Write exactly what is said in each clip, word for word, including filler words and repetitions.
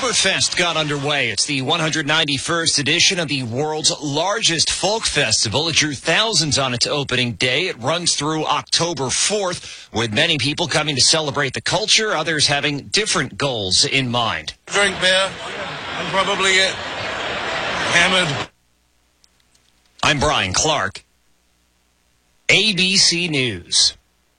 Oktoberfest got underway. It's the one hundred ninety-first edition of the world's largest folk festival. It drew thousands on its opening day. It runs through October fourth, with many people coming to celebrate the culture, others having different goals in mind. Drink beer and probably get hammered. I'm Brian Clark, A B C News.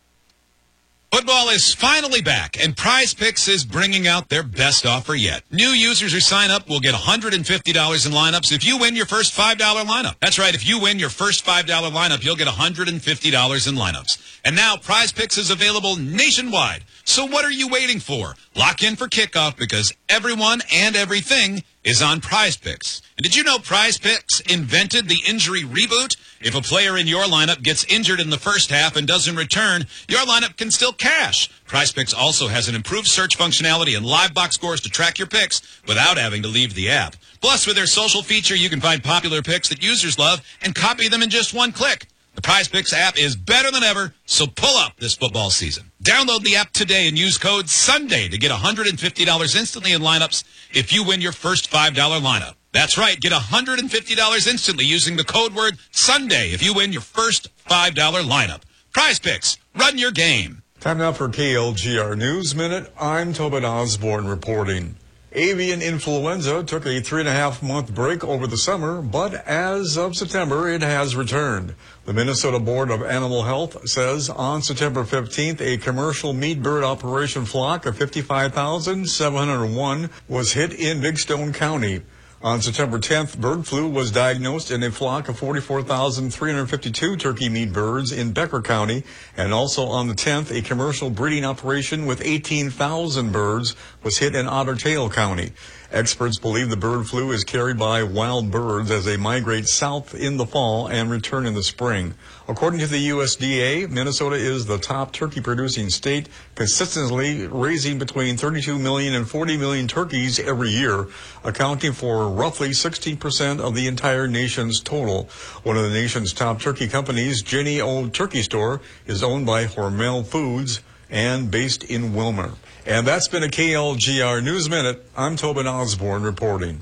Football is finally back, and Prize Picks is bringing out their best offer yet. New users who sign up will get one hundred fifty dollars in lineups if you win your first five dollar lineup. That's right, if you win your first five dollar lineup, you'll get one hundred fifty dollars in lineups. And now Prize Picks is available nationwide. So what are you waiting for? Lock in for kickoff because everyone and everything is on Prize Picks. And did you know Prize Picks invented the injury reboot? If a player in your lineup gets injured in the first half and doesn't return, your lineup can still cash. Prize Picks also has an improved search functionality and live box scores to track your picks without having to leave the app. Plus, with their social feature, you can find popular picks that users love and copy them in just one click. The Prize Picks app is better than ever, so pull up this football season. Download the app today and use code SUNDAY to get one hundred fifty dollars instantly in lineups if you win your first five dollar lineup. That's right, get one hundred fifty dollars instantly using the code word SUNDAY if you win your first five dollar lineup. Prize Picks, run your game. Time now for K L G R News Minute. I'm Tobin Osborne reporting. Avian influenza took a three and a half month break over the summer, but as of September, it has returned. The Minnesota Board of Animal Health says on September fifteenth, a commercial meat bird operation flock of fifty-five thousand seven hundred one was hit in Big Stone County. On September tenth, bird flu was diagnosed in a flock of forty-four thousand three hundred fifty-two turkey meat birds in Becker County. And also on the tenth, a commercial breeding operation with eighteen thousand birds was hit in Otter Tail County. Experts believe the bird flu is carried by wild birds as they migrate south in the fall and return in the spring. According to the U S D A, Minnesota is the top turkey-producing state, consistently raising between thirty-two million and forty million turkeys every year, accounting for roughly sixteen percent of the entire nation's total. One of the nation's top turkey companies, Jenny O Turkey Store, is owned by Hormel Foods and based in Wilmer. And that's been a K L G R News Minute. I'm Tobin Osborne reporting.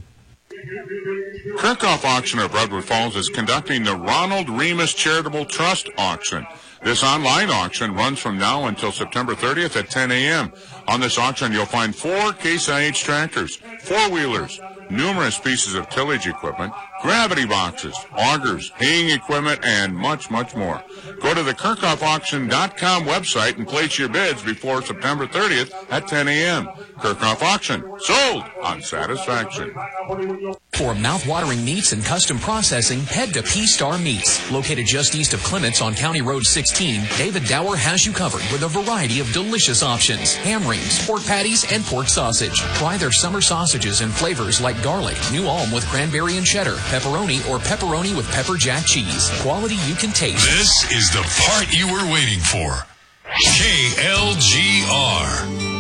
Kirkhoff Auction of Redwood Falls is conducting the Ronald Remus Charitable Trust Auction. This online auction runs from now until September thirtieth at ten a.m. On this auction, you'll find four Case I H tractors, four-wheelers, numerous pieces of tillage equipment, gravity boxes, augers, haying equipment, and much, much more. Go to the Kirkhoff Auction dot com website and place your bids before September thirtieth at ten a.m. Kirkhoff Auction, sold on satisfaction. For mouth-watering meats and custom processing, head to P-Star Meats. Located just east of Clements on County Road sixteen, David Dower has you covered with a variety of delicious options. Ham rings, pork patties, and pork sausage. Try their summer sausages in flavors like garlic, New Ulm with cranberry and cheddar, pepperoni, or pepperoni with pepper jack cheese. Quality you can taste. This is the part you were waiting for. K L G R.